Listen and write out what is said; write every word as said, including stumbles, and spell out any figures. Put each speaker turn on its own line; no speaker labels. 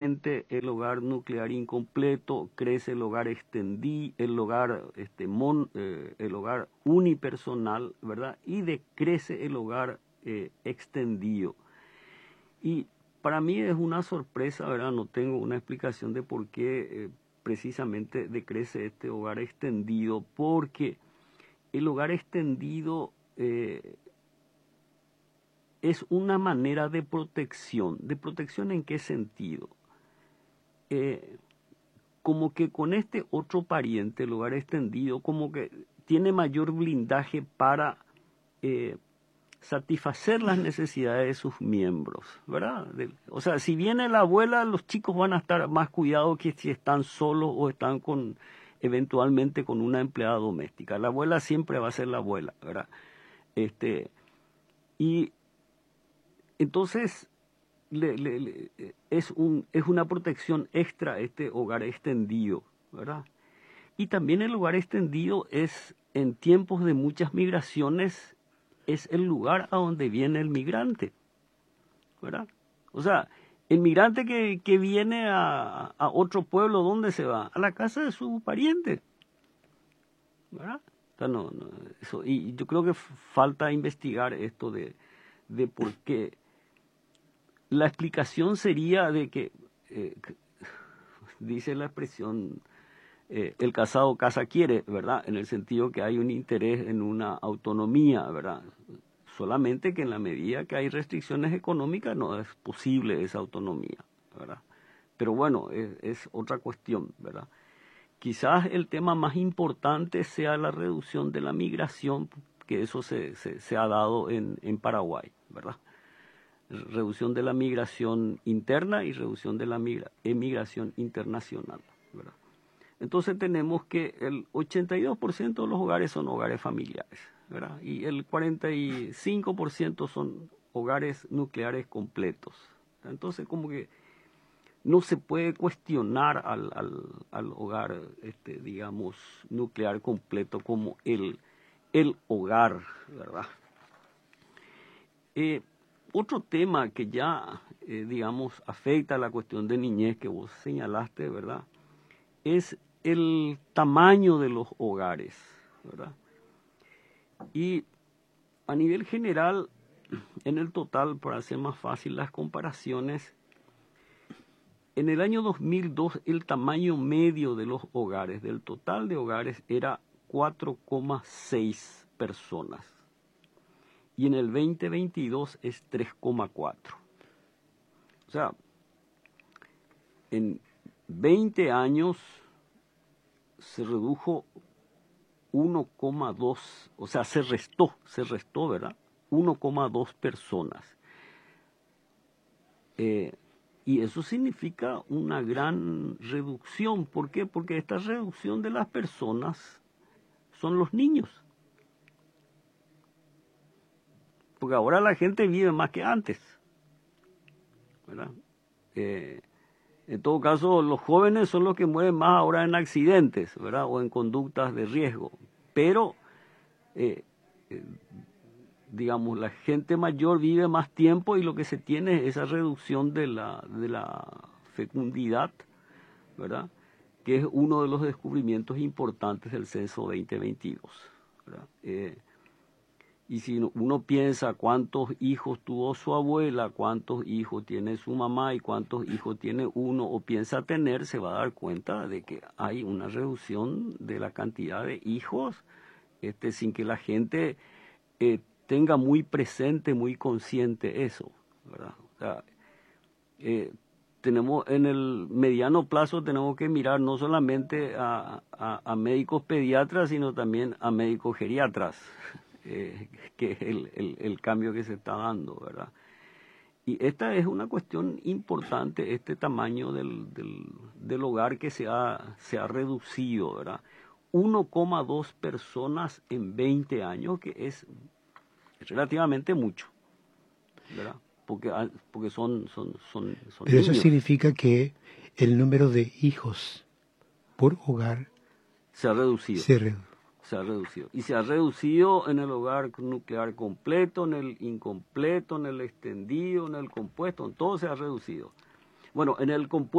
solamente el hogar nuclear incompleto, crece el hogar extendido, el hogar, este, mon, eh, el hogar unipersonal, ¿verdad? Y decrece el hogar eh, extendido. Y para mí es una sorpresa, ¿verdad? No tengo una explicación de por qué eh, precisamente decrece este hogar extendido, porque el hogar extendido eh, es una manera de protección. ¿De protección en qué sentido? Eh, como que con este otro pariente, el hogar extendido, como que tiene mayor blindaje para eh, satisfacer las necesidades de sus miembros, ¿verdad? De, o sea, si viene la abuela, los chicos van a estar más cuidados que si están solos o están con eventualmente con una empleada doméstica. La abuela siempre va a ser la abuela, ¿verdad? Este, y entonces le, le, le, es, un, es una protección extra este hogar extendido, ¿verdad? Y también el hogar extendido es, en tiempos de muchas migraciones, es el lugar a donde viene el migrante, ¿verdad? O sea, el migrante que, que viene a, a otro pueblo, ¿dónde se va? A la casa de su pariente, ¿verdad? O sea, no, no, eso, y yo creo que falta investigar esto de, de por qué. La explicación sería de que, eh, dice la expresión, eh, el casado casa quiere, ¿verdad? En el sentido que hay un interés en una autonomía, ¿verdad? Solamente que en la medida que hay restricciones económicas no es posible esa autonomía, ¿verdad? Pero bueno, es, es otra cuestión, ¿verdad? Quizás el tema más importante sea la reducción de la migración, que eso se, se, se ha dado en, en Paraguay, ¿verdad? Reducción de la migración interna y reducción de la migra emigración internacional, ¿verdad? Entonces tenemos que el ochenta y dos por ciento de los hogares son hogares familiares, ¿verdad? Y el cuarenta y cinco por ciento son hogares nucleares completos. Entonces como que no se puede cuestionar al, al, al hogar, este, digamos, nuclear completo como el, el hogar, ¿verdad? Eh, Otro tema que ya, eh, digamos, afecta a la cuestión de niñez que vos señalaste, ¿verdad? Es el tamaño de los hogares, ¿verdad? Y a nivel general, en el total, para hacer más fácil las comparaciones, en el año dos mil dos el tamaño medio de los hogares, del total de hogares, era cuatro coma seis personas. Y en el veinte veintidós es tres coma cuatro. O sea, en veinte años se redujo uno coma dos, o sea, se restó, se restó, ¿verdad? uno coma dos personas. Eh, y eso significa una gran reducción. ¿Por qué? Porque esta reducción de las personas son los niños. Porque ahora la gente vive más que antes, ¿verdad? Eh, en todo caso, los jóvenes son los que mueren más ahora en accidentes, ¿verdad? O en conductas de riesgo. Pero, eh, eh, digamos, la gente mayor vive más tiempo y lo que se tiene es esa reducción de la, de la fecundidad, ¿verdad? Que es uno de los descubrimientos importantes del censo veinte veintidós, ¿verdad? Eh, Y si uno piensa cuántos hijos tuvo su abuela, cuántos hijos tiene su mamá y cuántos hijos tiene uno o piensa tener, se va a dar cuenta de que hay una reducción de la cantidad de hijos, este, sin que la gente eh, tenga muy presente, muy consciente eso, ¿verdad? O sea, eh, tenemos en el mediano plazo tenemos que mirar no solamente a, a, a médicos pediatras, sino también a médicos geriatras. Eh, que es el, el, el cambio que se está dando, ¿verdad? Y esta es una cuestión importante, este tamaño del, del, del hogar que se ha, se ha reducido, ¿verdad? uno coma dos personas en veinte años, que es relativamente mucho, ¿verdad? Porque, porque son, son, son, son
Pero
niños.
eso significa que el número de hijos por hogar
se ha reducido.
Se reduce.
Se ha reducido. Y se ha reducido en el hogar nuclear completo, en el incompleto, en el extendido, en el compuesto, en todo se ha reducido. Bueno, en el compuesto